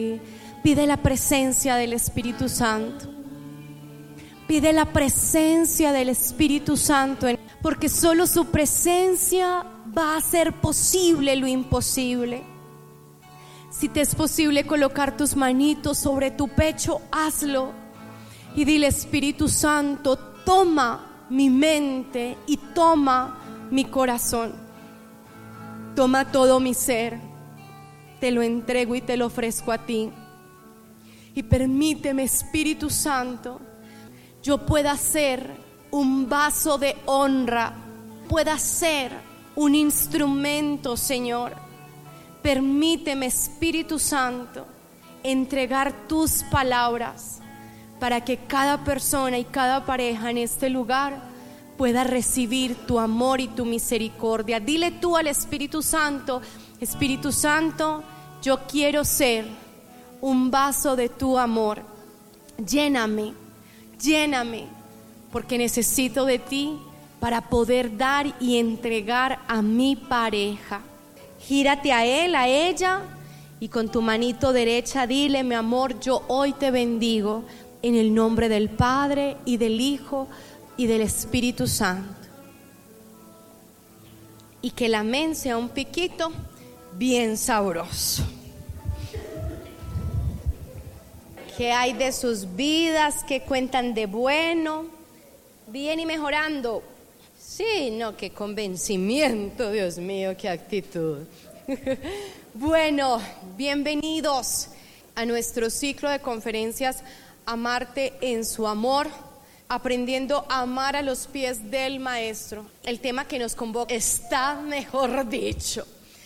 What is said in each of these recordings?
Pide la presencia del Espíritu Santo. Pide la presencia del Espíritu Santo, porque solo su presencia va a hacer posible lo imposible. Si te es posible colocar tus manitos sobre tu pecho, hazlo y dile: Espíritu Santo, toma mi mente y toma mi corazón. Toma todo mi ser, te lo entrego y te lo ofrezco a ti. Y permíteme, Espíritu Santo, yo pueda ser un vaso de honra, pueda ser un instrumento, Señor. Permíteme, Espíritu Santo, entregar tus palabras para que cada persona y cada pareja en este lugar pueda recibir tu amor y tu misericordia. Dile tú al Espíritu Santo: Espíritu Santo, yo quiero ser un vaso de tu amor. Lléname, lléname, porque necesito de ti para poder dar y entregar a mi pareja. Gírate a él, a ella, y con tu manito derecha dile: mi amor, yo hoy te bendigo en el nombre del Padre y del Hijo y del Espíritu Santo. Y que el amén sea un piquito bien sabroso. ¿Qué hay de sus vidas? ¿Qué cuentan de bueno? Bien y mejorando. Sí, no, qué convencimiento, Dios mío, qué actitud. Bueno, bienvenidos a nuestro ciclo de conferencias Amarte en su amor, aprendiendo a amar a los pies del Maestro. El tema que nos convoca está mejor dicho.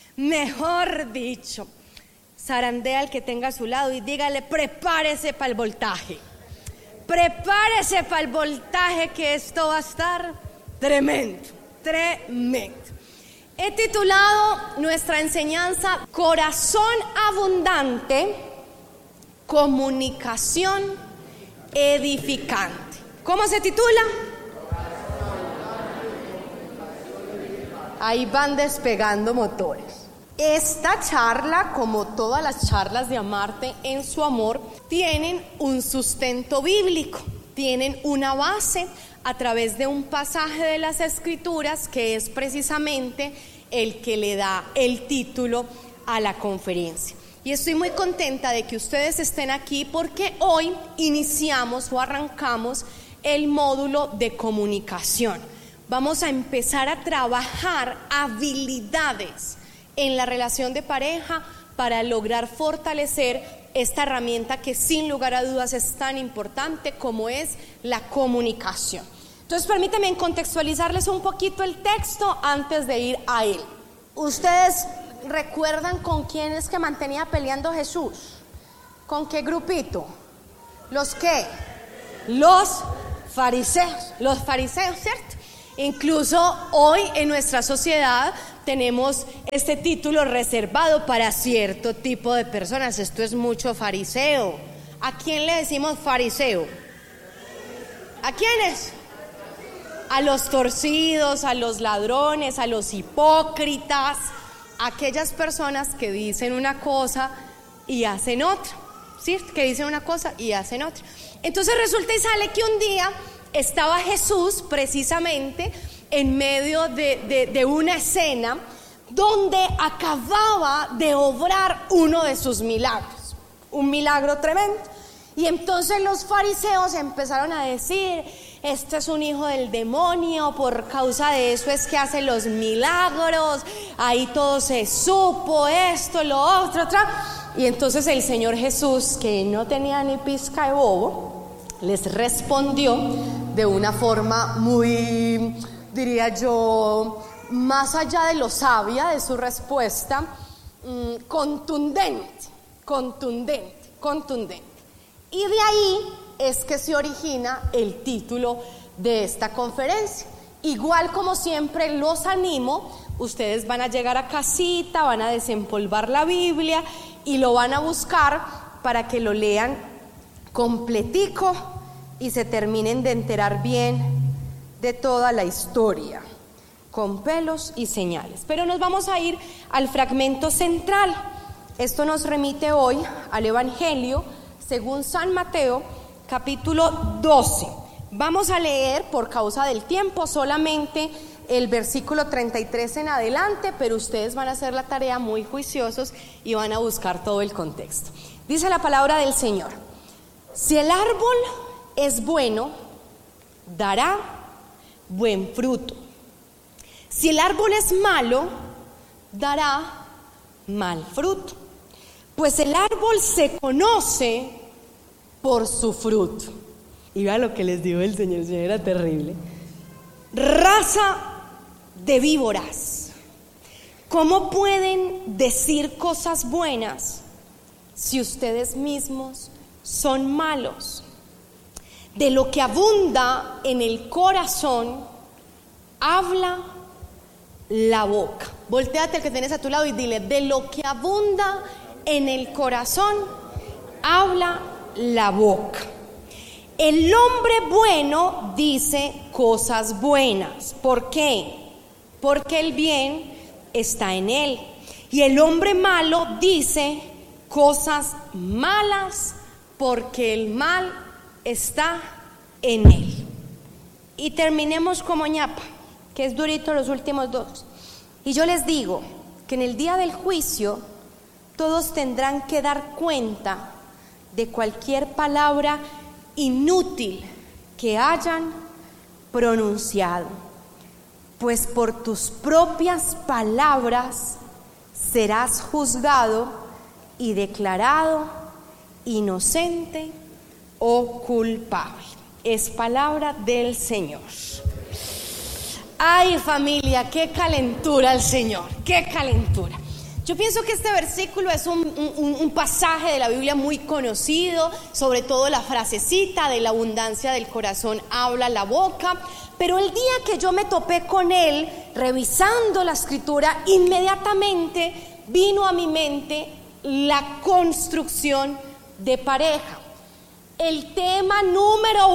Zarandea al que tenga a su lado y dígale: prepárese para el voltaje. Prepárese para el voltaje, que esto va a estar tremendo, tremendo. He titulado nuestra enseñanza: Corazón abundante, comunicación edificante. ¿Cómo se titula? Ahí van despegando motores. Esta charla, como todas las charlas de Amarte en su amor, tienen un sustento bíblico, tienen una base a través de un pasaje de las Escrituras que es precisamente el que le da el título a la conferencia. Y estoy muy contenta de que ustedes estén aquí, porque hoy iniciamos o arrancamos el módulo de comunicación. Vamos a empezar a trabajar habilidades en la relación de pareja para lograr fortalecer esta herramienta que sin lugar a dudas es tan importante como es la comunicación. Entonces permítanme contextualizarles un poquito el texto antes de ir a él. ¿Ustedes recuerdan con quién es que mantenía peleando Jesús? ¿Con qué grupito? ¿Los qué? Los fariseos, ¿cierto? Incluso hoy en nuestra sociedad tenemos este título reservado para cierto tipo de personas. Esto es mucho fariseo. ¿A quién le decimos fariseo? ¿A quiénes? A los torcidos, a los ladrones, a los hipócritas, aquellas personas que dicen una cosa y hacen otra, ¿sí? Que dicen una cosa y hacen otra. Entonces resulta y sale que un día estaba Jesús precisamente en medio de una escena donde acababa de obrar uno de sus milagros, un milagro tremendo. Y entonces los fariseos empezaron a decir: este es un hijo del demonio, por causa de eso es que hace los milagros, ahí todo se supo, esto, lo otro. Y entonces el Señor Jesús, que no tenía ni pizca de bobo, les respondió de una forma muy, diría yo, más allá de lo sabia de su respuesta, contundente. Y de ahí es que se origina el título de esta conferencia. Igual como siempre los animo, ustedes van a llegar a casita, van a desempolvar la Biblia y lo van a buscar para que lo lean completico y se terminen de enterar bien de toda la historia, con pelos y señales. Pero nos vamos a ir al fragmento central, Esto nos remite hoy al Evangelio según San Mateo, capítulo 12. Vamos a leer, por causa del tiempo, solamente el versículo 33 en adelante, pero ustedes van a hacer la tarea muy juiciosos y van a buscar todo el contexto. Dice la palabra del Señor: si el árbol es bueno, dará buen fruto. Si el árbol es malo, dará mal fruto. Pues el árbol se conoce por su fruto. Y vean lo que les dijo el Señor era terrible. Raza de víboras, ¿cómo pueden decir cosas buenas si ustedes mismos son malos? De lo que abunda en el corazón, habla la boca. Voltéate al que tienes a tu lado y dile: de lo que abunda en el corazón, habla la boca. El hombre bueno dice cosas buenas. ¿Por qué? Porque el bien está en él. Y el hombre malo dice cosas malas porque el mal está en él. Y terminemos como ñapa, que es durito los últimos dos. Y yo les digo que en el día del juicio todos tendrán que dar cuenta de cualquier palabra inútil que hayan pronunciado, pues por tus propias palabras serás juzgado y declarado inocente o culpable. Es palabra del Señor. Ay, familia, qué calentura el Señor, qué calentura. Yo pienso que este versículo es un pasaje de la Biblia muy conocido, sobre todo la frasecita: de la abundancia del corazón habla la boca. Pero el día que yo me topé con él, revisando la escritura, inmediatamente vino a mi mente la construcción de pareja. El tema número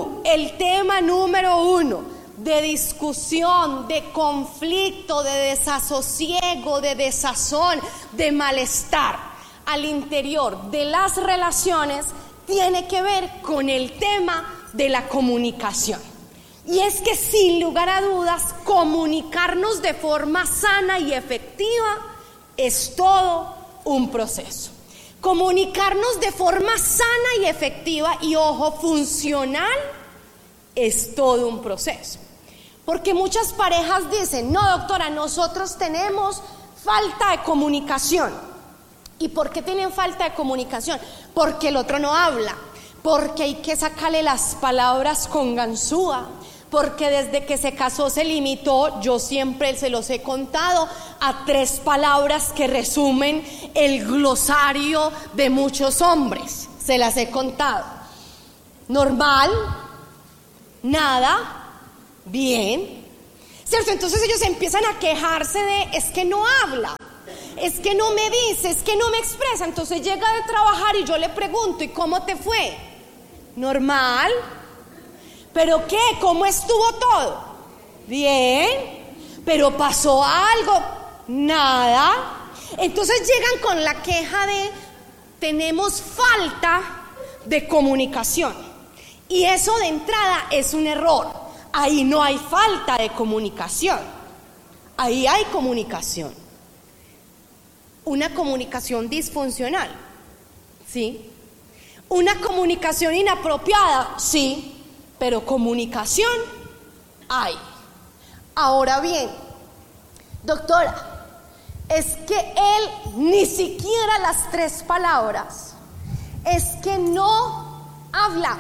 uno de discusión, de conflicto, de desasosiego, de desazón, de malestar al interior de las relaciones tiene que ver con el tema de la comunicación. Y es que sin lugar a dudas, comunicarnos de forma sana y efectiva es todo un proceso. Comunicarnos de forma sana y efectiva y, ojo, funcional, es todo un proceso. Porque muchas parejas dicen: no, doctora, nosotros tenemos falta de comunicación. ¿Y por qué tienen falta de comunicación? Porque el otro no habla, porque hay que sacarle las palabras con ganzúa, porque desde que se casó se limitó, yo siempre se los he contado, a 3 palabras que resumen el glosario de muchos hombres. Se las he contado: normal, nada, bien, ¿cierto? Entonces ellos empiezan a quejarse de: es que no habla, es que no me dice, es que no me expresa. Entonces llega de trabajar y yo le pregunto: ¿y cómo te fue? Normal. ¿Pero qué? ¿Cómo estuvo todo? Bien. ¿Pero pasó algo? Nada. Entonces llegan con la queja de: tenemos falta de comunicación. Y eso de entrada es un error. Ahí no hay falta de comunicación, ahí hay comunicación. Una comunicación disfuncional, ¿sí? Una comunicación inapropiada, sí, pero comunicación hay. Ahora bien, doctora, es que él ni siquiera las 3 palabras, es que no habla,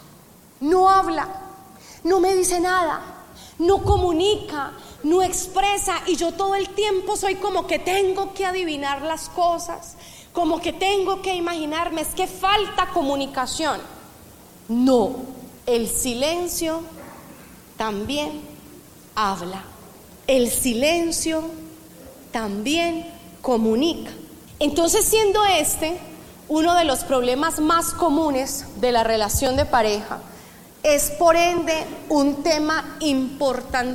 no me dice nada, no comunica, no expresa, y yo todo el tiempo soy como que tengo que adivinar las cosas, como que tengo que imaginarme. Es que falta comunicación. No, el silencio también habla, el silencio también comunica. Entonces, siendo este uno de los problemas más comunes de la relación de pareja, es por ende un tema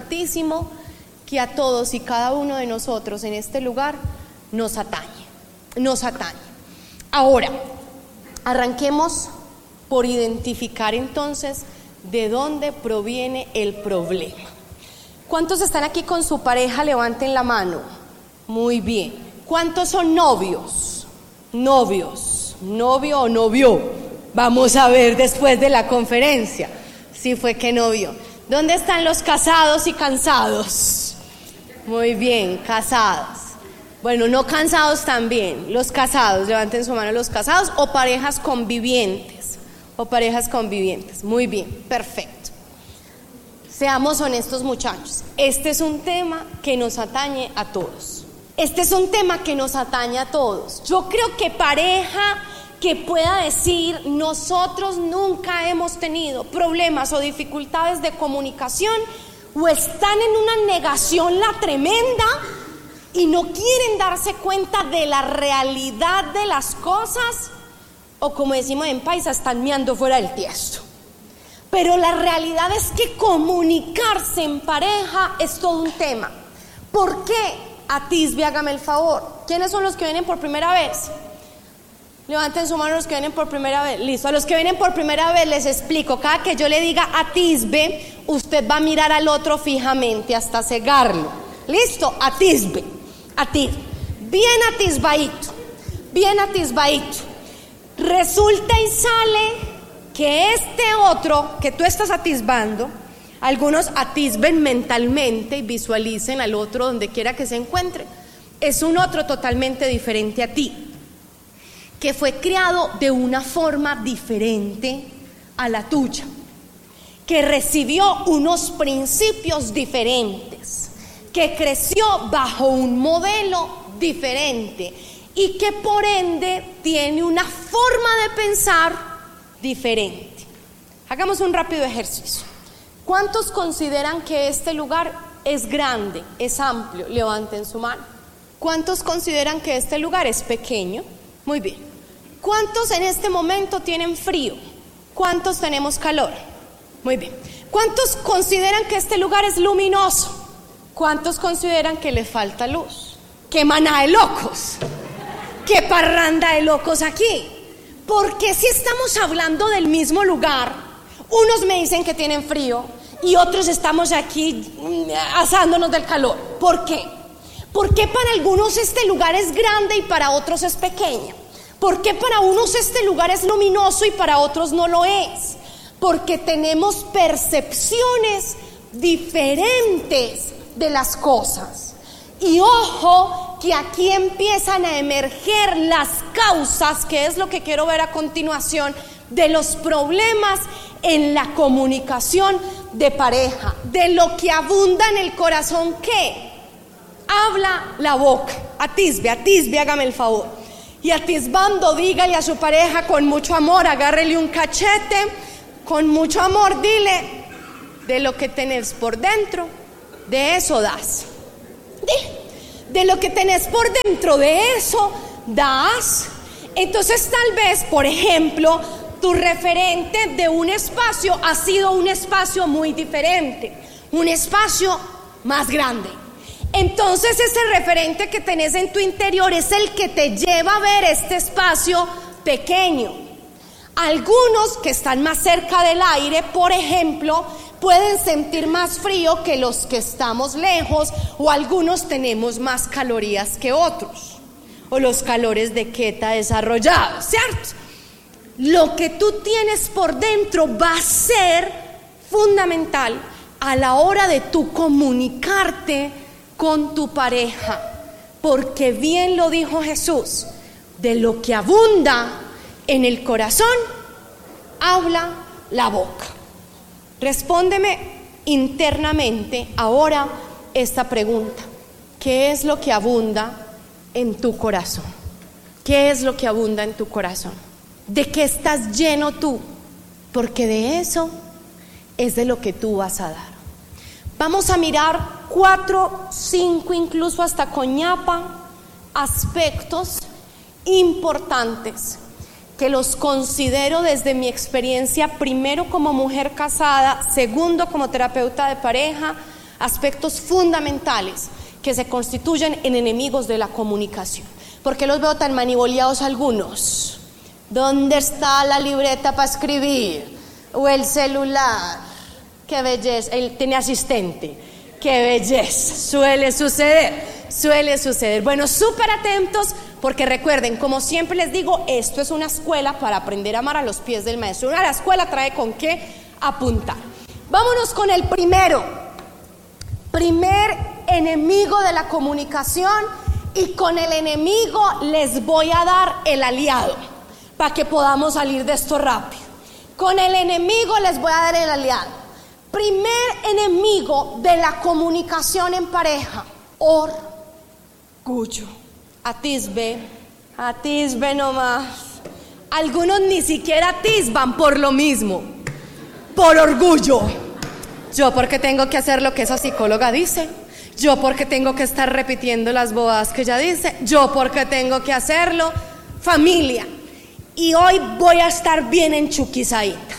importantísimo que a todos y cada uno de nosotros en este lugar nos atañe. nos atañe. Ahora, arranquemos por identificar entonces de dónde proviene el problema. ¿Cuántos están aquí con su pareja? Levanten la mano. Muy bien. ¿Cuántos son novios? Novios. ¿Novio o novio? Vamos a ver después de la conferencia si fue que novio. ¿Dónde están los casados y cansados? Muy bien, casados. Bueno, no cansados también. Los casados, levanten su mano los casados o parejas convivientes. Muy bien, perfecto. Seamos honestos, muchachos. Este es un tema que nos atañe a todos. Yo creo que pareja que pueda decir nosotros nunca hemos tenido problemas o dificultades de comunicación, o están en una negación la tremenda y no quieren darse cuenta de la realidad de las cosas, o como decimos en paisa, están meando fuera del tiesto. Pero la realidad es que comunicarse en pareja es todo un tema. ¿Por qué? Atisbe, hágame el favor. ¿Quiénes son los que vienen por primera vez? Levanten su mano los que vienen por primera vez. Listo, a los que vienen por primera vez les explico. Cada que yo le diga atisbe, usted va a mirar al otro fijamente hasta cegarlo. Listo, atisbe. Bien atisbadito. Resulta y sale que este otro que tú estás atisbando, algunos atisben mentalmente y visualicen al otro donde quiera que se encuentre, es un otro totalmente diferente a ti, que fue criado de una forma diferente a la tuya, que recibió unos principios diferentes, que creció bajo un modelo diferente y que por ende tiene una forma de pensar diferente. Hagamos un rápido ejercicio. ¿Cuántos consideran que este lugar es grande, es amplio? Levanten su mano. ¿Cuántos consideran que este lugar es pequeño? Muy bien. ¿Cuántos en este momento tienen frío? ¿Cuántos tenemos calor? Muy bien. ¿Cuántos consideran que este lugar es luminoso? ¿Cuántos consideran que le falta luz? ¡Qué manada de locos! ¡Qué parranda de locos aquí! Porque si estamos hablando del mismo lugar, unos me dicen que tienen frío y otros estamos aquí asándonos del calor. ¿Por qué? Porque para algunos este lugar es grande y para otros es pequeño. ¿Por qué para unos este lugar es luminoso y para otros no lo es? Porque tenemos percepciones diferentes de las cosas. Y ojo, que aquí empiezan a emerger las causas, que es lo que quiero ver a continuación, de los problemas en la comunicación de pareja, de lo que abunda en el corazón. ¿Qué? Habla la boca. Atisbe, hágame el favor. Y atisbando, dígale a su pareja con mucho amor, agárrele un cachete, con mucho amor, dile: de lo que tenés por dentro, de eso das. De lo que tenés por dentro, de eso das. Entonces tal vez, por ejemplo, tu referente de un espacio ha sido un espacio muy diferente, un espacio más grande. Entonces ese referente que tenés en tu interior es el que te lleva a ver este espacio pequeño. Algunos que están más cerca del aire, por ejemplo, pueden sentir más frío que los que estamos lejos, o algunos tenemos más calorías que otros, o los calores de Queta desarrollados, ¿cierto? Lo que tú tienes por dentro va a ser fundamental a la hora de tú comunicarte con tu pareja, porque bien lo dijo Jesús: de lo que abunda en el corazón, habla la boca. Respóndeme internamente ahora esta pregunta: ¿qué es lo que abunda en tu corazón? ¿Qué es lo que abunda en tu corazón? ¿De qué estás lleno tú? Porque de eso es de lo que tú vas a dar. Vamos a mirar 4, 5, incluso hasta coñapa, aspectos importantes que los considero desde mi experiencia, primero como mujer casada, segundo como terapeuta de pareja, aspectos fundamentales que se constituyen en enemigos de la comunicación. ¿Por qué los veo tan maniboleados algunos? ¿Dónde está la libreta para escribir? ¿O el celular? ¡Qué belleza! Él tiene asistente. ¡Qué belleza! Suele suceder. Bueno, súper atentos, porque recuerden, como siempre les digo, esto es una escuela para aprender a amar a los pies del maestro. La escuela trae con qué apuntar. Vámonos con el primer enemigo de la comunicación, y con el enemigo les voy a dar el aliado para que podamos salir de esto rápido. Con el enemigo les voy a dar el aliado. Primer enemigo de la comunicación en pareja: orgullo. Atisbe nomás. Algunos ni siquiera atisban por lo mismo, por orgullo. Yo porque tengo que hacer lo que esa psicóloga dice, yo porque tengo que estar repitiendo las bobadas que ella dice, yo porque tengo que hacerlo. Familia, y hoy voy a estar bien enchuquizadita.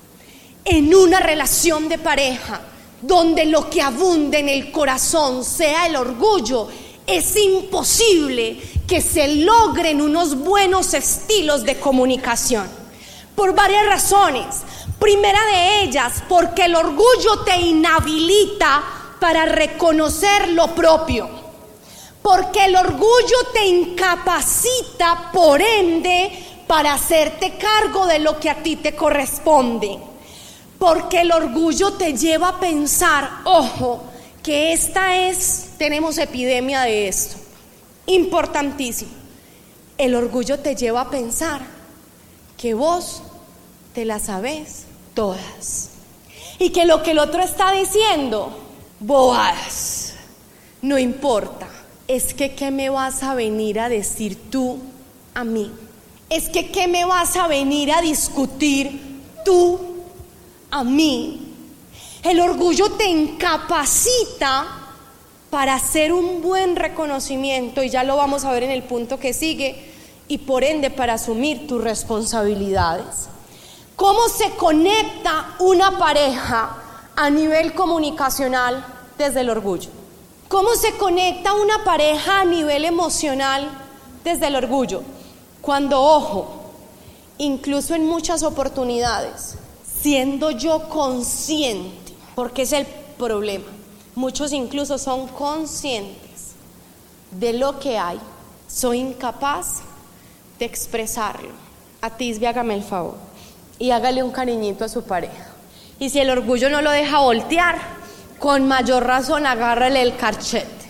En una relación de pareja donde lo que abunde en el corazón sea el orgullo, es imposible que se logren unos buenos estilos de comunicación, por varias razones. Primera de ellas, porque el orgullo te inhabilita para reconocer lo propio, porque el orgullo te incapacita, por ende, para hacerte cargo de lo que a ti te corresponde, porque el orgullo te lleva a pensar, ojo, que tenemos epidemia de esto, importantísimo. El orgullo te lleva a pensar que vos te las sabés todas y que lo que el otro está diciendo, bobadas, no importa. Es que ¿qué me vas a venir a decir tú a mí? Es que ¿qué me vas a venir a discutir tú a mí? El orgullo te incapacita para hacer un buen reconocimiento, y ya lo vamos a ver en el punto que sigue, y por ende para asumir tus responsabilidades. ¿Cómo se conecta una pareja a nivel comunicacional desde el orgullo? ¿Cómo se conecta una pareja a nivel emocional desde el orgullo? Cuando, ojo, incluso en muchas oportunidades, siendo yo consciente, porque es el problema, muchos incluso son conscientes de lo que hay, soy incapaz de expresarlo. Atisbe, hágame el favor y hágale un cariñito a su pareja. Y si el orgullo no lo deja voltear, con mayor razón agárrale el cachete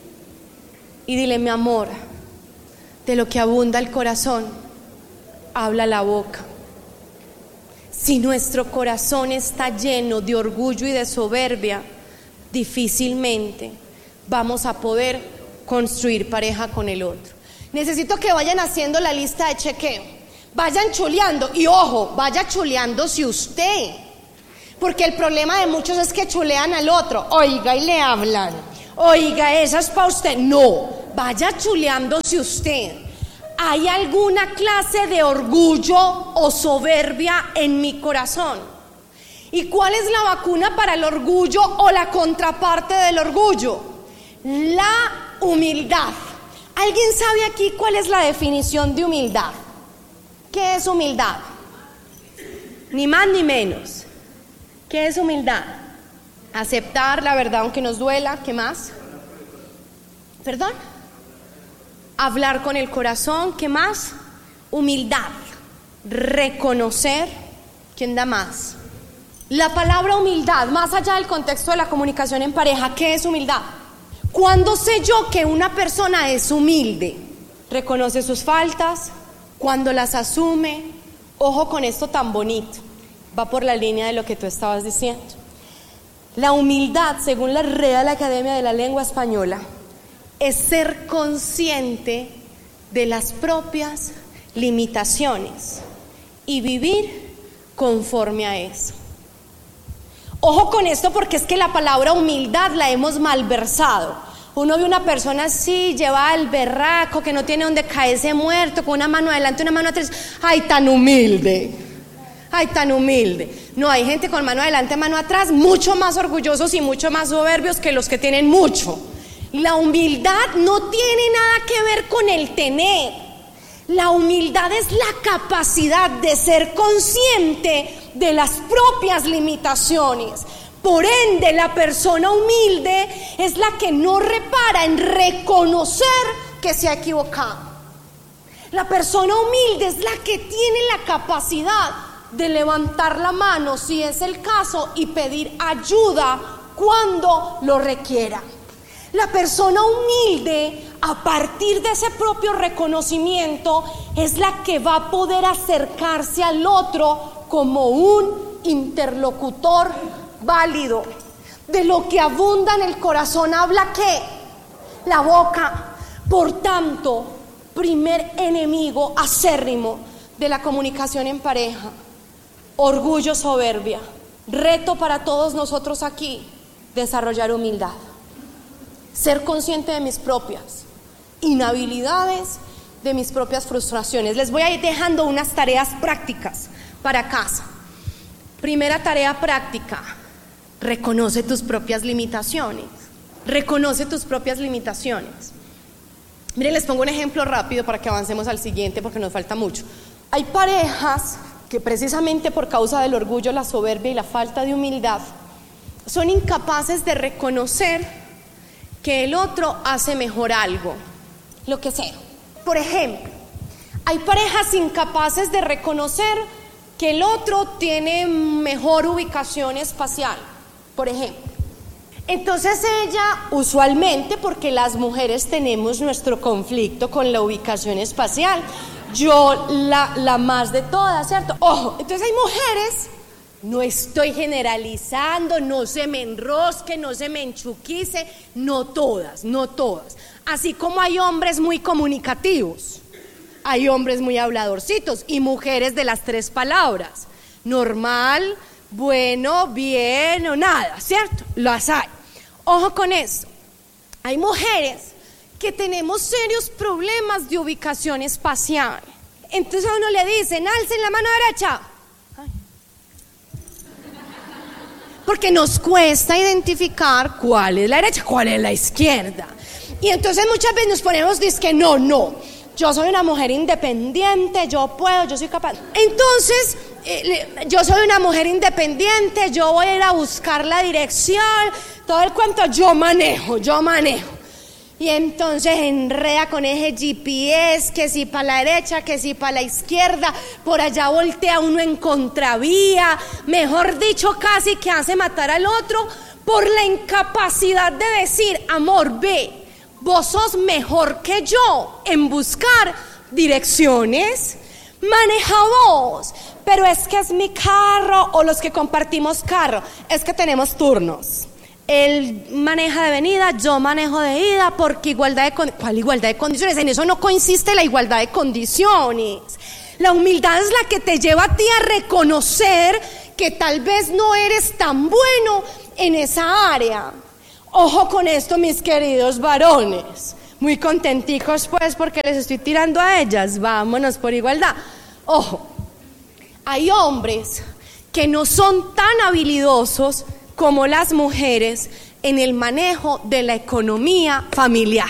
y dile: mi amor, de lo que abunda el corazón, habla la boca. Si nuestro corazón está lleno de orgullo y de soberbia, difícilmente vamos a poder construir pareja con el otro. Necesito que vayan haciendo la lista de chequeo, vayan chuleando, y ojo, vaya chuleándose usted, porque el problema de muchos es que chulean al otro. Oiga, y le hablan, oiga, esa es para usted. No, vaya chuleándose usted. ¿Hay alguna clase de orgullo o soberbia en mi corazón? ¿Y cuál es la vacuna para el orgullo o la contraparte del orgullo? La humildad. ¿Alguien sabe aquí cuál es la definición de humildad? ¿Qué es humildad? Ni más ni menos. ¿Qué es humildad? Aceptar la verdad aunque nos duela. ¿Qué más? ¿Perdón? Hablar con el corazón. ¿Qué más? Humildad. Reconocer. ¿Quién da más? La palabra humildad, más allá del contexto de la comunicación en pareja, ¿qué es humildad? ¿Cuándo sé yo que una persona es humilde? Reconoce sus faltas, cuando las asume. Ojo con esto tan bonito, va por la línea de lo que tú estabas diciendo. La humildad, según la Real Academia de la Lengua Española, es ser consciente de las propias limitaciones y vivir conforme a eso. Ojo con esto, porque es que la palabra humildad la hemos malversado. Uno ve una persona así, lleva al berraco, que no tiene donde caerse muerto, con una mano adelante, una mano atrás. ¡Ay, tan humilde! ¡Ay, tan humilde! No, hay gente con mano adelante, mano atrás, mucho más orgullosos y mucho más soberbios que los que tienen mucho. La humildad no tiene nada que ver con el tener. La humildad es la capacidad de ser consciente de las propias limitaciones. Por ende, la persona humilde es la que no repara en reconocer que se ha equivocado. La persona humilde es la que tiene la capacidad de levantar la mano, si es el caso, y pedir ayuda cuando lo requiera. La persona humilde, a partir de ese propio reconocimiento, es la que va a poder acercarse al otro como un interlocutor válido. De lo que abunda en el corazón habla ¿qué? La boca. Por tanto, primer enemigo acérrimo de la comunicación en pareja: orgullo, soberbia. Reto para todos nosotros aquí: desarrollar humildad, ser consciente de mis propias inhabilidades, de mis propias frustraciones. Les voy a ir dejando unas tareas prácticas para casa. Primera tarea práctica: reconoce tus propias limitaciones. Reconoce tus propias limitaciones. Miren, les pongo un ejemplo rápido para que avancemos al siguiente, porque nos falta mucho. Hay parejas que precisamente por causa del orgullo, la soberbia y la falta de humildad son incapaces de reconocer que el otro hace mejor algo, lo que sea. Por ejemplo, hay parejas incapaces de reconocer que el otro tiene mejor ubicación espacial, por ejemplo. Entonces ella, usualmente, porque las mujeres tenemos nuestro conflicto con la ubicación espacial, yo la más de todas, ¿cierto? Ojo, entonces hay mujeres, no estoy generalizando, no se me enrosque, no se me enchuquice, no todas. Así como hay hombres muy comunicativos, hay hombres muy habladorcitos y mujeres de las 3 palabras: normal, bueno, bien o nada, ¿cierto? Las hay. Ojo con eso. Hay mujeres que tenemos serios problemas de ubicación espacial. Entonces a uno le dicen: alcen la mano derecha. Ay. Porque nos cuesta identificar cuál es la derecha, cuál es la izquierda. Y entonces muchas veces nos ponemos, dizque no, yo soy una mujer independiente, yo puedo, yo soy capaz. Entonces, yo soy una mujer independiente, yo voy a ir a buscar la dirección, todo el cuento, yo manejo. Y entonces enreda con ese GPS, que si para la derecha, que si para la izquierda, por allá voltea uno en contravía, mejor dicho, casi que hace matar al otro por la incapacidad de decir: amor, ve, vos sos mejor que yo en buscar direcciones, maneja vos. Pero es que es mi carro, o los que compartimos carro, es que tenemos turnos. Él maneja de venida, yo manejo de ida, porque ¿cuál igualdad de condiciones? En eso no consiste la igualdad de condiciones. La humildad es la que te lleva a ti a reconocer que tal vez no eres tan bueno en esa área. Ojo con esto, mis queridos varones, muy contenticos pues porque les estoy tirando a ellas, vámonos por igualdad. Ojo, hay hombres que no son tan habilidosos como las mujeres en el manejo de la economía familiar.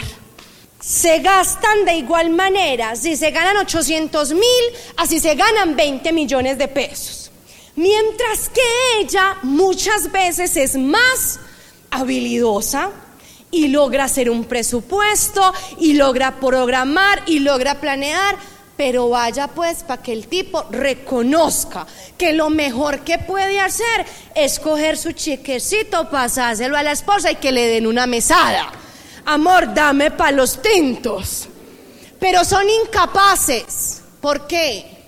Se gastan de igual manera, si se ganan 800,000, así se ganan 20 millones de pesos. Mientras que ella muchas veces es más habilidosa y logra hacer un presupuesto y logra programar y logra planear. Pero vaya pues para que el tipo reconozca que lo mejor que puede hacer es coger su chequecito, pasárselo a la esposa y que le den una mesada. Amor, dame pa' los tintos. Pero son incapaces. ¿Por qué?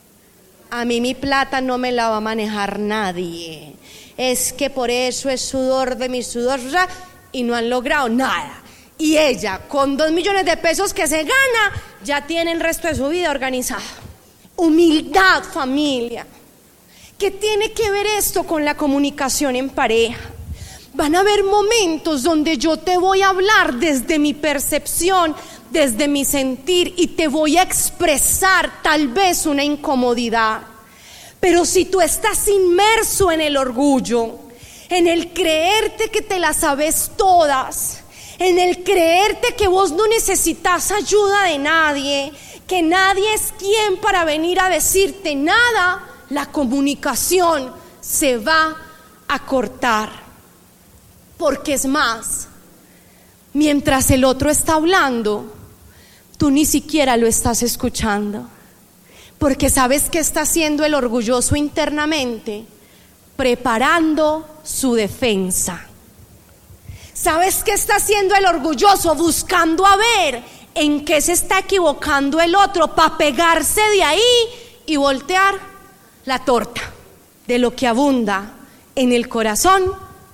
A mí mi plata no me la va a manejar nadie. Es que por eso es sudor de mi sudor, y no han logrado nada. Y ella, con 2 millones de pesos que se gana, ya tiene el resto de su vida organizada. Humildad, familia. ¿Qué tiene que ver esto con la comunicación en pareja? Van a haber momentos donde yo te voy a hablar desde mi percepción, desde mi sentir, y te voy a expresar tal vez una incomodidad. Pero si tú estás inmerso en el orgullo, en el creerte que te las sabes todas, en el creerte que vos no necesitas ayuda de nadie, que nadie es quien para venir a decirte nada, la comunicación se va a cortar. Porque es más, mientras el otro está hablando, tú ni siquiera lo estás escuchando. Porque ¿sabes qué está haciendo el orgulloso internamente? Preparando su defensa. ¿Sabes qué está haciendo el orgulloso? Buscando a ver en qué se está equivocando el otro para pegarse de ahí y voltear la torta de lo que abunda en el corazón.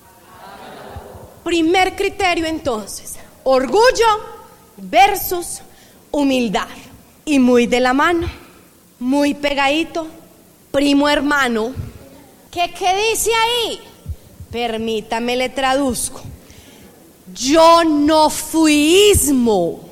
Primer criterio entonces, orgullo versus humildad. Y muy de la mano, muy pegadito, primo hermano. ¿Qué dice ahí? Permítame, le traduzco. Yo no fuismo.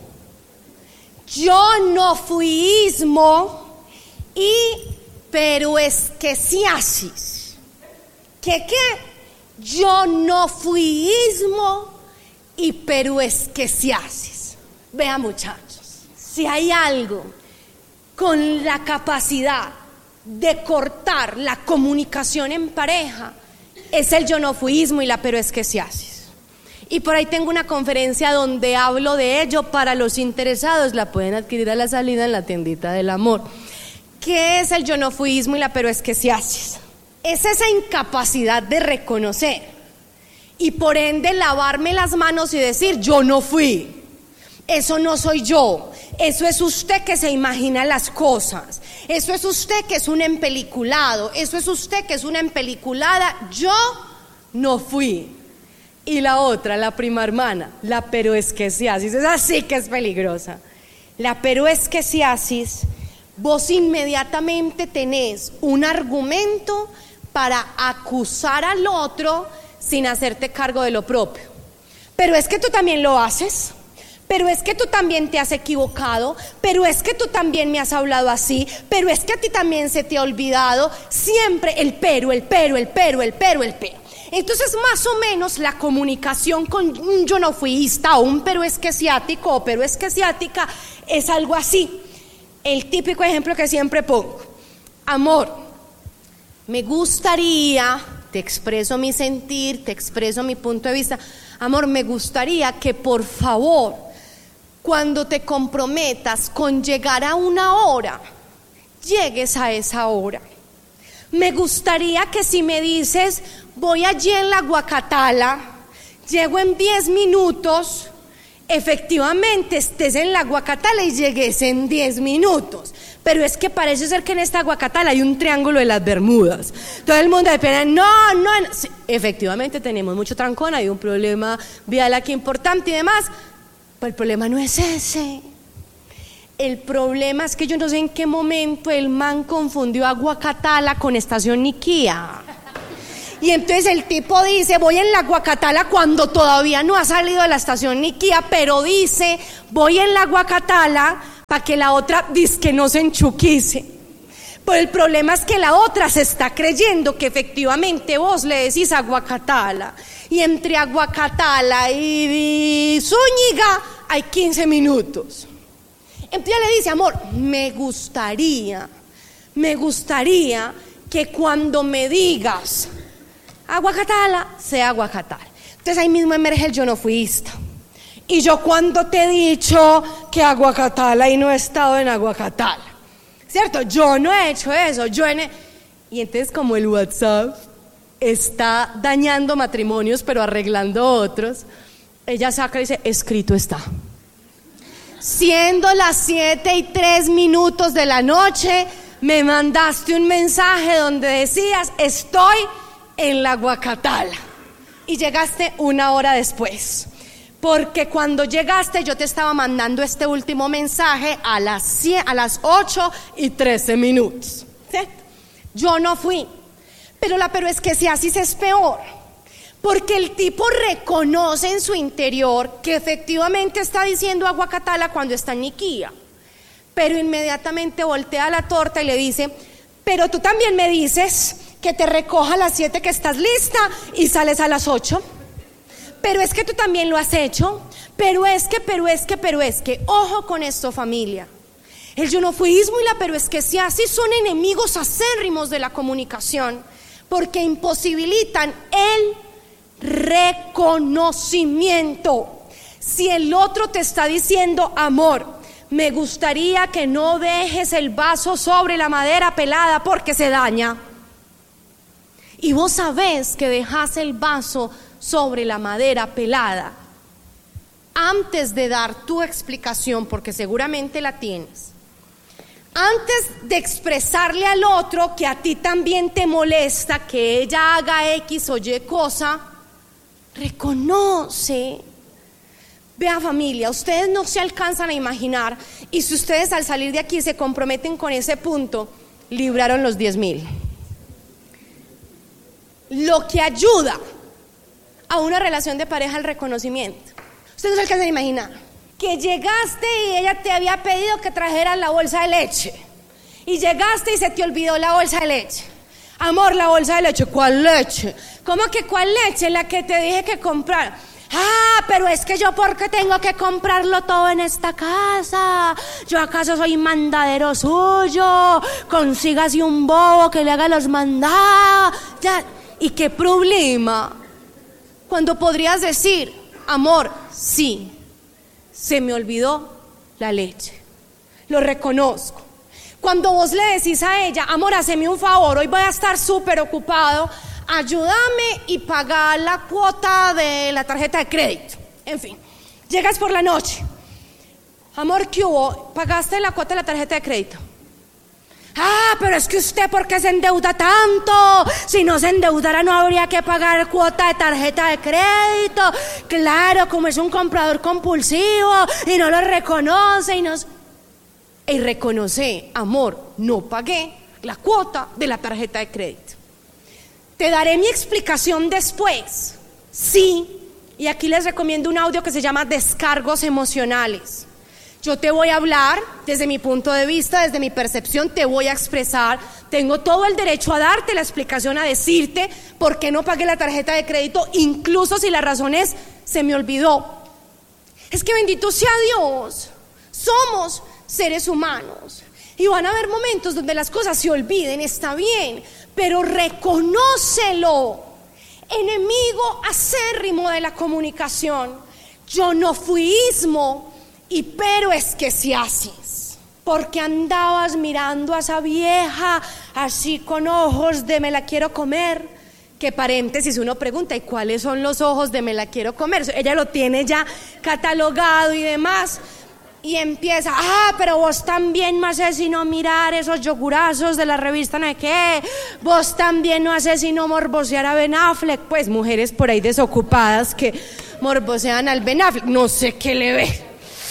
Pero es que si haces. ¿Qué? Yo no fuismo pero es que si haces. Vean, muchachos, si hay algo con la capacidad de cortar la comunicación en pareja, es el yo no fuismo y la pero es que si haces. Y por ahí tengo una conferencia donde hablo de ello. Para los interesados la pueden adquirir a la salida en la tiendita del amor. ¿Qué es el yo no fuismo y la pero es que si haces? Es esa incapacidad de reconocer y por ende lavarme las manos y decir yo no fui. Eso no soy yo, eso es usted que se imagina las cosas, eso es usted que es un empeliculado, eso es usted que es una empeliculada, yo no fui. Y la otra, la prima hermana, la pero es que si haces, esa sí que es peligrosa. La pero es que si haces, vos inmediatamente tenés un argumento para acusar al otro sin hacerte cargo de lo propio. Pero es que tú también lo haces. Pero es que tú también te has equivocado, pero es que tú también me has hablado así, pero es que a ti también se te ha olvidado. Siempre el pero. Entonces más o menos la comunicación con un yo no fuista o un pero es que ciático o pero es que ciática es algo así. El típico ejemplo que siempre pongo: amor, me gustaría, te expreso mi sentir, te expreso mi punto de vista. Amor, me gustaría que por favor, cuando te comprometas con llegar a una hora, llegues a esa hora. Me gustaría que si me dices voy allí en la Guacatala, llego en 10 minutos, efectivamente estés en la Guacatala y llegues en 10 minutos. Pero es que parece ser que en esta Guacatala hay un triángulo de las Bermudas. Todo el mundo de pena, no. Sí, efectivamente tenemos mucho trancón, hay un problema vial aquí importante y demás. Pero el problema no es ese. El problema es que yo no sé en qué momento el man confundió a Guacatala con estación Niquía. Y entonces el tipo dice voy en la Guacatala cuando todavía no ha salido de la estación Niquía, pero dice voy en la Guacatala para que la otra dizque no se enchuquice. Pero el problema es que la otra se está creyendo que efectivamente vos le decís a Guacatala. Y entre Aguacatala y Zúñiga hay 15 minutos. Entonces le dice, amor, me gustaría que cuando me digas Aguacatala, sea Aguacatala. Entonces ahí mismo emerge el yo no fuista. Y yo cuando te he dicho que Aguacatala y no he estado en Aguacatala, ¿cierto? Yo no he hecho eso, Y entonces como el WhatsApp está dañando matrimonios pero arreglando otros, ella saca y dice, escrito está. Siendo las 7:03 de la noche, me mandaste un mensaje donde decías, estoy en la Guacatala. Y llegaste 1 hora después. Porque cuando llegaste yo te estaba mandando este último mensaje a las 8:13. ¿Sí? Yo no fui. Pero es que si así es peor. Porque el tipo reconoce en su interior que efectivamente está diciendo Aguacatala cuando está en Niquía. Pero inmediatamente voltea la torta y le dice, pero tú también me dices que te recoja a las 7 que estás lista y sales a las 8. pero es que tú también lo has hecho, pero es que, ojo con esto, familia. El yonofuismo y la peruesquesiasis son enemigos acérrimos de la comunicación, porque imposibilitan el reconocimiento. Si el otro te está diciendo, amor, me gustaría que no dejes el vaso sobre la madera pelada porque se daña, y vos sabés que dejas el vaso sobre la madera pelada, antes de dar tu explicación, porque seguramente la tienes, antes de expresarle al otro que a ti también te molesta que ella haga X o Y cosa, reconoce. Vea, familia, ustedes no se alcanzan a imaginar, y si ustedes al salir de aquí se comprometen con ese punto, libraron los 10,000. Lo que ayuda a una relación de pareja el reconocimiento. Ustedes no se alcanzan a imaginar que llegaste y ella te había pedido que trajeras la bolsa de leche, y llegaste y se te olvidó la bolsa de leche. Amor, la bolsa de leche. ¿Cuál leche? ¿Cómo que cuál leche? La que te dije que comprar. Ah, pero es que yo, ¿por qué tengo que comprarlo todo en esta casa? ¿Yo acaso soy mandadero suyo? Consígase un bobo que le haga los mandados. Ya. ¿Y qué problema? Cuando podrías decir, amor, sí, se me olvidó la leche, lo reconozco. Cuando vos le decís a ella, amor, haceme un favor, hoy voy a estar súper ocupado, ayúdame y paga la cuota de la tarjeta de crédito. En fin, llegas por la noche, amor, ¿qué hubo? ¿Pagaste la cuota de la tarjeta de crédito? Ah, pero es que usted, ¿por qué se endeuda tanto? Si no se endeudara no habría que pagar cuota de tarjeta de crédito. Claro, como es un comprador compulsivo y no lo reconoce y reconoce, amor, no pagué la cuota de la tarjeta de crédito. Te daré mi explicación después. Sí, y aquí les recomiendo un audio que se llama Descargos Emocionales. Yo te voy a hablar desde mi punto de vista, desde mi percepción, te voy a expresar. Tengo todo el derecho a darte la explicación, a decirte por qué no pagué la tarjeta de crédito, incluso si la razón es, se me olvidó. Es que bendito sea Dios, somos seres humanos y van a haber momentos donde las cosas se olviden, está bien, pero reconócelo. Enemigo acérrimo de la comunicación, yonofuismo y peruesquesiasis, porque andabas mirando a esa vieja así con ojos de me la quiero comer. Que paréntesis, uno pregunta, ¿y cuáles son los ojos de me la quiero comer? Ella lo tiene ya catalogado y demás, y empieza, pero vos también no haces sino mirar esos yogurazos de la revista no sé qué, vos también no haces sino morbosear a Ben Affleck. Pues mujeres por ahí desocupadas que morbosean al Ben Affleck, no sé qué le ve.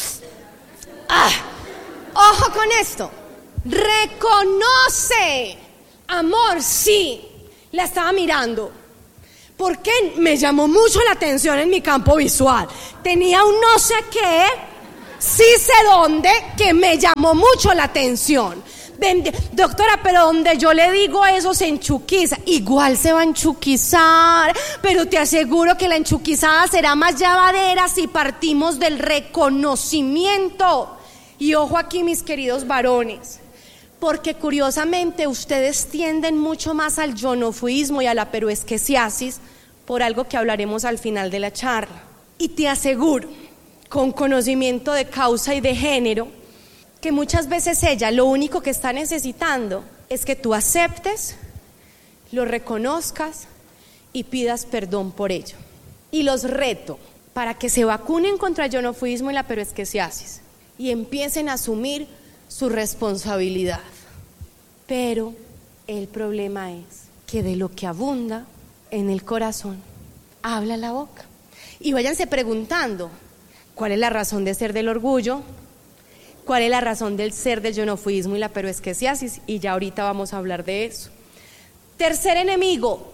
Ojo con esto, reconoce, amor, sí, la estaba mirando, porque me llamó mucho la atención en mi campo visual, tenía un no sé qué, sí sé dónde, que me llamó mucho la atención. Doctora, pero donde yo le digo eso se enchuquiza. Igual se va a enchuquizar, pero te aseguro que la enchuquizada será más llevadera si partimos del reconocimiento. Y ojo aquí, mis queridos varones, porque curiosamente ustedes tienden mucho más al yonofuismo y a la peruesquesiasis, por algo que hablaremos al final de la charla. Y te aseguro, con conocimiento de causa y de género, que muchas veces ella lo único que está necesitando es que tú aceptes, lo reconozcas y pidas perdón por ello. Y los reto para que se vacunen contra el yonofuismo y la peruesquesiasis y empiecen a asumir su responsabilidad. Pero el problema es que de lo que abunda en el corazón habla la boca. Y váyanse preguntando, ¿cuál es la razón de ser del orgullo? ¿Cuál es la razón del ser del yonofuismo y la peruesquesiasis? Y ya ahorita vamos a hablar de eso. Tercer enemigo,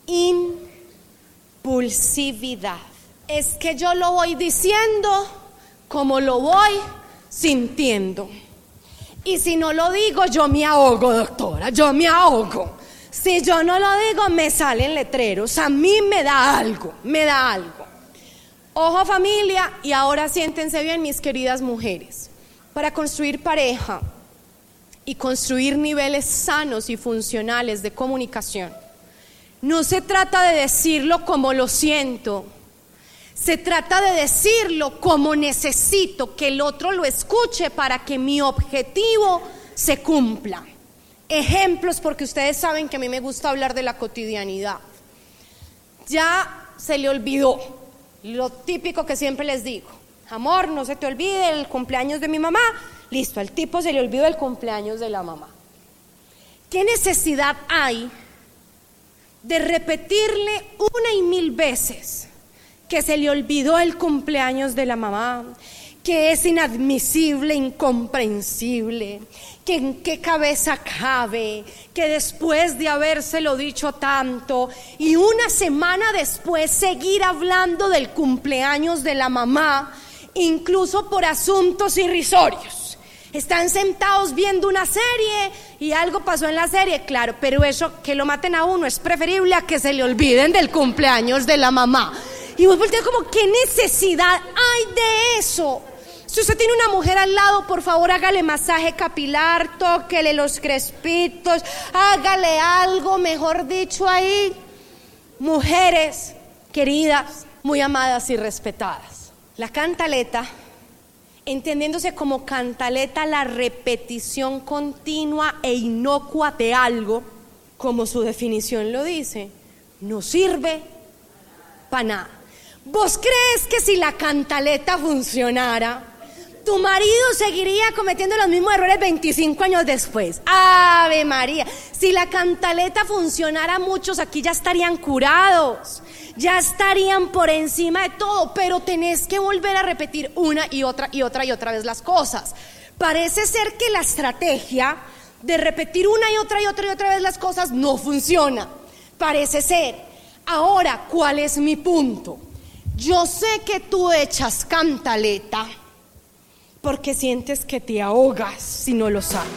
impulsividad. Es que yo lo voy diciendo como lo voy sintiendo. Y si no lo digo, yo me ahogo, doctora, yo me ahogo. Si yo no lo digo, me salen letreros, a mí me da algo. Ojo familia, y ahora siéntense bien mis queridas mujeres. Para construir pareja y construir niveles sanos y funcionales de comunicación, no se trata de decirlo como lo siento, se trata de decirlo como necesito que el otro lo escuche para que mi objetivo se cumpla. Ejemplos, porque ustedes saben que a mí me gusta hablar de la cotidianidad. Ya se le olvidó lo típico que siempre les digo: amor, no se te olvide el cumpleaños de mi mamá. Listo, al tipo se le olvidó el cumpleaños de la mamá. ¿Qué necesidad hay de repetirle una y mil veces que se le olvidó el cumpleaños de la mamá, que es inadmisible, incomprensible, que en qué cabeza cabe, que después de habérselo dicho tanto y una semana después seguir hablando del cumpleaños de la mamá, incluso por asuntos irrisorios? Están sentados viendo una serie y algo pasó en la serie, claro, pero eso, que lo maten a uno, es preferible a que se le olviden del cumpleaños de la mamá. Y vos volteas como, ¿qué necesidad hay de eso? Si usted tiene una mujer al lado, por favor hágale masaje capilar, tóquele los crespitos, hágale algo, mejor dicho, ahí. Mujeres queridas, muy amadas y respetadas, la cantaleta, entendiéndose como cantaleta la repetición continua e inocua de algo, como su definición lo dice, no sirve para nada. ¿Vos crees que si la cantaleta funcionara, tu marido seguiría cometiendo los mismos errores 25 años después? ¡Ave María! Si la cantaleta funcionara, muchos aquí ya estarían curados, ya estarían por encima de todo, pero tenés que volver a repetir una y otra vez las cosas. Parece ser que la estrategia de repetir una y otra vez las cosas no funciona. Parece ser. Ahora, ¿cuál es mi punto? Yo sé que tú echas cantaleta porque sientes que te ahogas si no lo sabes.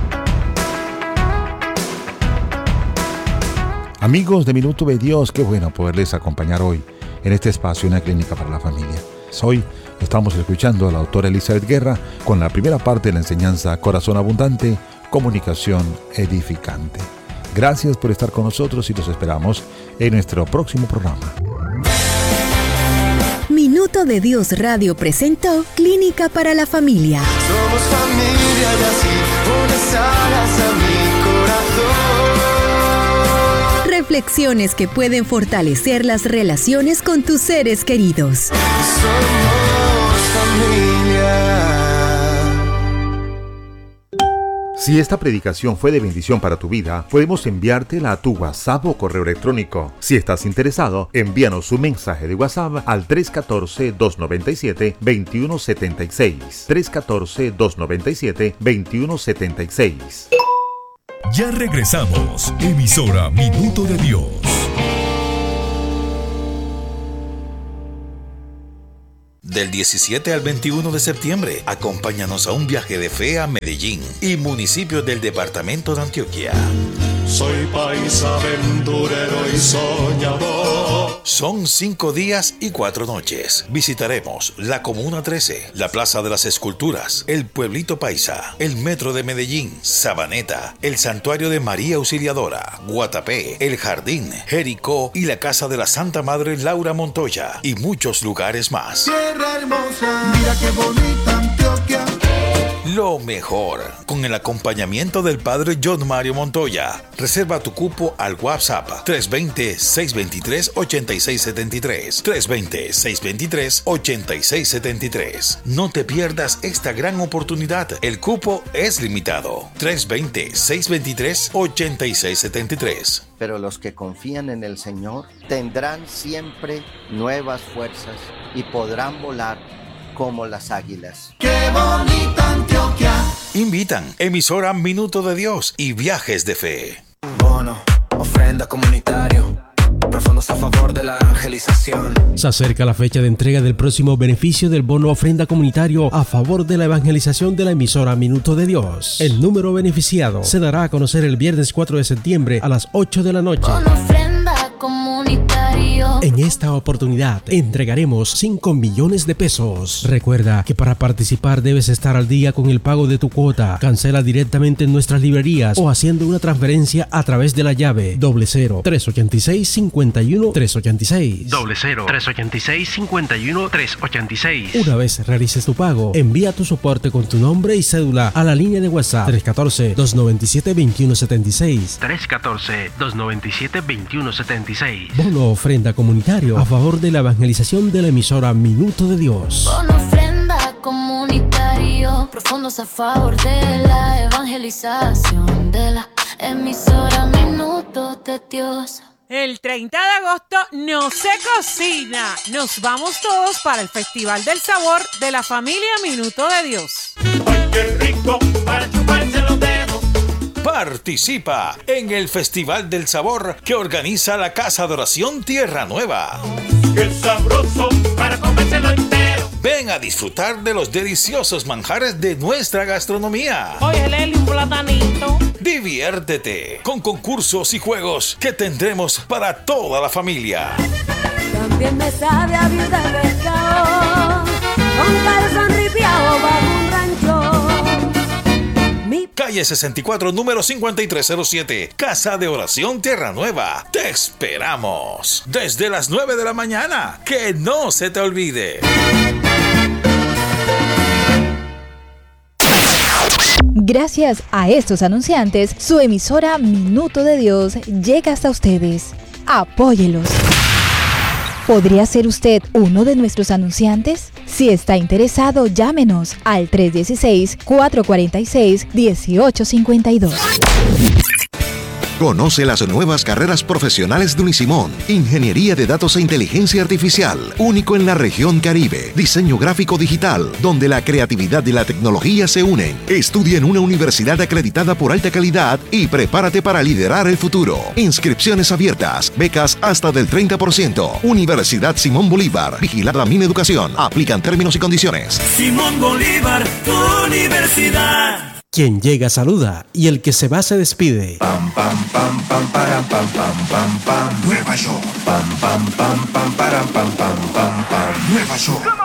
Amigos de Minuto de Dios, qué bueno poderles acompañar hoy en este espacio, una clínica para la familia. Hoy estamos escuchando a la autora Elizabeth Guerra con la primera parte de la enseñanza Corazón Abundante, Comunicación Edificante. Gracias por estar con nosotros y los esperamos en nuestro próximo programa. Minuto de Dios Radio presentó Clínica para la Familia. Somos familia y así pones alas a mi corazón. Reflexiones que pueden fortalecer las relaciones con tus seres queridos. Somos familia. Si esta predicación fue de bendición para tu vida, podemos enviártela a tu WhatsApp o correo electrónico. Si estás interesado, envíanos un mensaje de WhatsApp al 314-297-2176. 314-297-2176. Ya regresamos. Emisora Minuto de Dios. Del 17 al 21 de septiembre, acompáñanos a un viaje de fe a Medellín y municipios del departamento de Antioquia. Soy paisa, aventurero y soñador. Son 5 días y 4 noches. Visitaremos la Comuna 13, la Plaza de las Esculturas, el Pueblito Paisa, el Metro de Medellín, Sabaneta, el Santuario de María Auxiliadora, Guatapé, el Jardín, Jericó y la Casa de la Santa Madre Laura Montoya y muchos lugares más. Tierra hermosa, mira qué bonita Antioquia. Lo mejor, con el acompañamiento del Padre John Mario Montoya. Reserva tu cupo al WhatsApp 320-623-8673. 320-623-8673. No te pierdas esta gran oportunidad. El cupo es limitado. 320-623-8673. Pero los que confían en el Señor tendrán siempre nuevas fuerzas y podrán volar como las águilas. ¡Qué bonita Antioquia! Invitan Emisora Minuto de Dios y Viajes de Fe. Bono, ofrenda comunitario, profundos a favor de la evangelización. Se acerca la fecha de entrega del próximo beneficio del bono ofrenda comunitario a favor de la evangelización de la emisora Minuto de Dios. El número beneficiado se dará a conocer el viernes 4 de septiembre a las 8 de la noche. Bono ofrenda comunitario. En esta oportunidad entregaremos 5 millones de pesos. Recuerda que para participar debes estar al día con el pago de tu cuota. Cancela directamente en nuestras librerías o haciendo una transferencia a través de la llave 00-386-51-386. 00-386-51-386. Una vez realices tu pago, envía tu soporte con tu nombre y cédula a la línea de WhatsApp 314-297-2176. 314-297-2176. Bono ofrenda comunitario a favor de la evangelización de la emisora Minuto de Dios. Bono ofrenda comunitario, profundos a favor de la evangelización de la emisora Minuto de Dios. El 30 de agosto no se cocina. Nos vamos todos para el Festival del Sabor de la familia Minuto de Dios. ¡Ay, qué rico! Para chuparse los dedos. Participa en el Festival del Sabor que organiza la Casa de Oración Tierra Nueva. ¡Qué sabroso! Para comérselo entero. Ven a disfrutar de los deliciosos manjares de nuestra gastronomía. Oye, Leli, un platanito. Diviértete con concursos y juegos que tendremos para toda la familia. También me sabe a viuda de pescado, con calzón ripiado bajo un rancho. Calle 64, número 5307, Casa de Oración Tierra Nueva. Te esperamos desde las 9 de la mañana. Que no se te olvide. Gracias a estos anunciantes, su emisora Minuto de Dios llega hasta ustedes. Apóyelos. ¿Podría ser usted uno de nuestros anunciantes? Si está interesado, llámenos al 316-446-1852. Conoce las nuevas carreras profesionales de Unisimón. Ingeniería de Datos e Inteligencia Artificial, único en la región Caribe. Diseño gráfico digital, donde la creatividad y la tecnología se unen. Estudia en una universidad acreditada por alta calidad y prepárate para liderar el futuro. Inscripciones abiertas, becas hasta del 30%. Universidad Simón Bolívar, vigilada Mineducación. Aplican términos y condiciones. Simón Bolívar, tu universidad. Quien llega saluda y el que se va se despide. Pam pam pam pam param pam pam pam pam. Nueva York. Pam pam pam pam param pam pam pam pam. Nueva York.